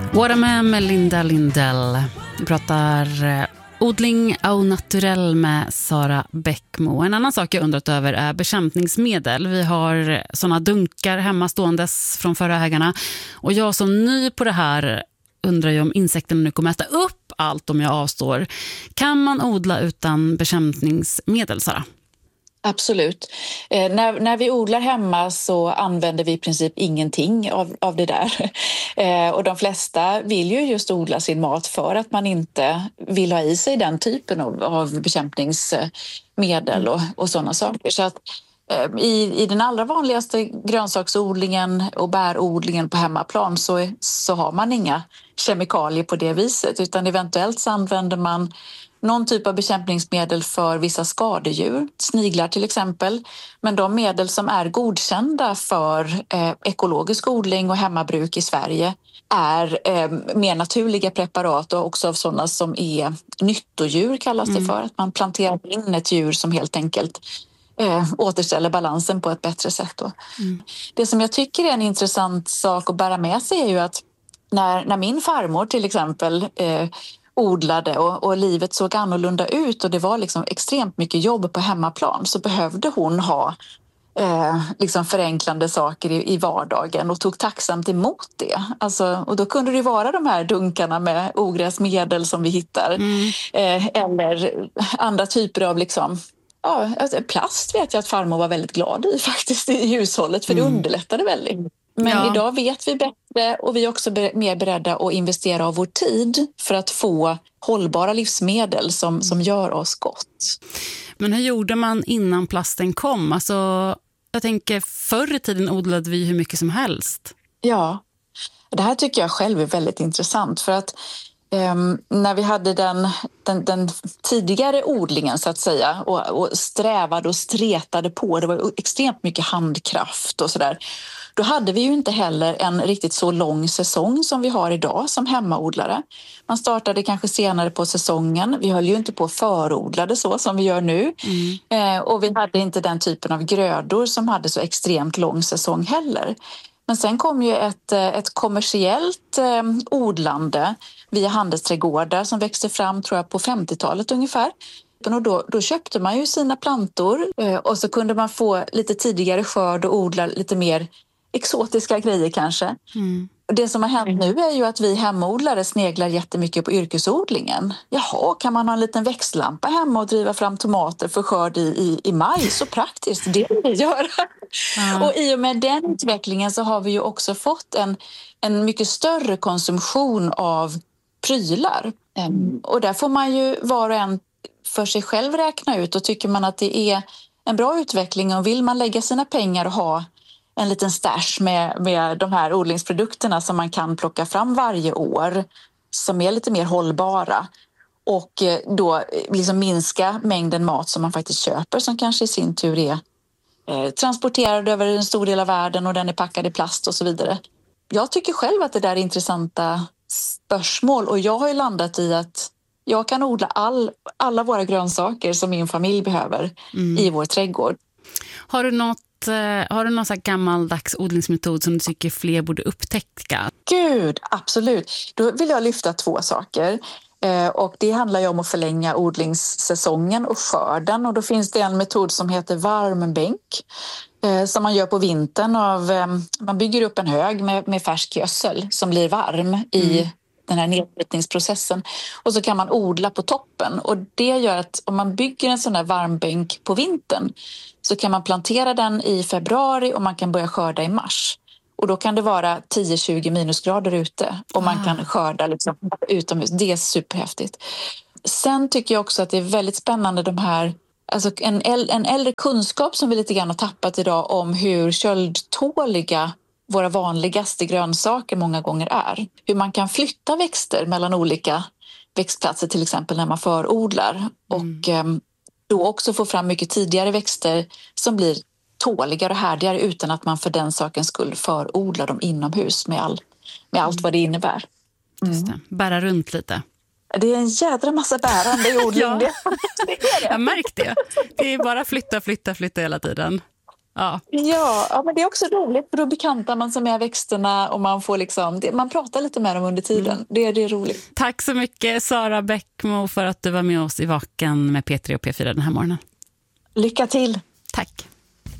What med Linda Lindell. Vi pratar odling au naturell med Sara Bäckmo. En annan sak jag undrat över är bekämpningsmedel. Vi har såna dunkar hemma ståendes från förra ägarna. Och jag som ny på det här undrar ju om insekterna nu kommer äta upp allt om jag avstår. Kan man odla utan bekämpningsmedel, Sara? Absolut. När vi odlar hemma så använder vi i princip ingenting av det där. Och de flesta vill ju just odla sin mat för att man inte vill ha i sig den typen av bekämpningsmedel och sådana saker. Så att i den allra vanligaste grönsaksodlingen och bärodlingen på hemmaplan så har man inga kemikalier på det viset, utan eventuellt så använder man någon typ av bekämpningsmedel för vissa skadedjur, sniglar till exempel. Men de medel som är godkända för ekologisk odling och hemmabruk i Sverige är mer naturliga preparat och också av sådana som är nyttodjur kallas det för. Att man planterar in ett djur som helt enkelt återställer balansen på ett bättre sätt. Då. Det som jag tycker är en intressant sak att bära med sig är ju att när min farmor till exempel odlade och livet såg annorlunda ut och det var liksom extremt mycket jobb på hemmaplan, så behövde hon ha liksom förenklande saker i vardagen och tog tacksamt emot det. Alltså, och då kunde det vara de här dunkarna med ogräsmedel som vi hittar eller andra typer av liksom, plast vet jag att farmor var väldigt glad i faktiskt i hushållet, för det underlättade väldigt. Men idag vet vi bättre och vi är också mer beredda att investera av vår tid för att få hållbara livsmedel som gör oss gott. Men hur gjorde man innan plasten kom? Alltså, jag tänker förr i tiden odlade vi hur mycket som helst. Ja, det här tycker jag själv är väldigt intressant för att när vi hade den tidigare odlingen så att säga och strävade och stretade på, det var extremt mycket handkraft och sådär. Då hade vi ju inte heller en riktigt så lång säsong som vi har idag som hemmaodlare. Man startade kanske senare på säsongen. Vi höll ju inte på att förodlade så som vi gör nu. Och vi hade inte den typen av grödor som hade så extremt lång säsong heller. Men sen kom ju ett kommersiellt odlande via handelsträdgårdar som växte fram tror jag på 50-talet ungefär. Och då köpte man ju sina plantor och så kunde man få lite tidigare skörd och odla lite mer exotiska grejer kanske. Det som har hänt nu är ju att vi hemodlare sneglar jättemycket på yrkesodlingen. Jaha, kan man ha en liten växtlampa hemma och driva fram tomater för skörd i maj? Så praktiskt, det vill vi göra. Och i och med den utvecklingen så har vi ju också fått en mycket större konsumtion av prylar. Och där får man ju var och en för sig själv räkna ut, och tycker man att det är en bra utveckling och vill man lägga sina pengar och ha en liten stash med de här odlingsprodukterna som man kan plocka fram varje år som är lite mer hållbara och då liksom minska mängden mat som man faktiskt köper som kanske i sin tur är transporterad över en stor del av världen och den är packad i plast och så vidare. Jag tycker själv att det där är intressanta spörsmål och jag har ju landat i att jag kan odla alla våra grönsaker som min familj behöver i vår trädgård. Har du någon så här gammaldags odlingsmetod som du tycker fler borde upptäcka? Gud, absolut. Då vill jag lyfta 2 saker. Och det handlar ju om att förlänga odlingssäsongen och skörden. Och då finns det en metod som heter varmbänk som man gör på vintern. Man bygger upp en hög med färsk gödsel som blir varm i den här nedbrytningsprocessen. Och så kan man odla på toppen. Och det gör att om man bygger en sån här varmbänk på vintern så kan man plantera den i februari och man kan börja skörda i mars. Och då kan det vara 10-20 minusgrader ute och man kan skörda liksom utomhus. Det är superhäftigt. Sen tycker jag också att det är väldigt spännande de här, alltså en äldre kunskap som vi lite grann har tappat idag om hur köldtåliga våra vanligaste grönsaker många gånger är. Hur man kan flytta växter mellan olika växtplatser till exempel när man förodlar och då också få fram mycket tidigare växter som blir tåligare och härdigare utan att man för den saken skulle förodla dem inomhus med allt vad det innebär. Just det. Bära runt lite. Det är en jädra massa bärande i odling. Jag märkte det. Det är bara flytta hela tiden. Ja, men det är också roligt för då bekantar man sig med växterna och man får liksom, man pratar lite med dem under tiden. Det är roligt. Tack så mycket Sara Bäckmo för att du var med oss i Vaken med P3 och P4 den här morgonen. Lycka till! Tack!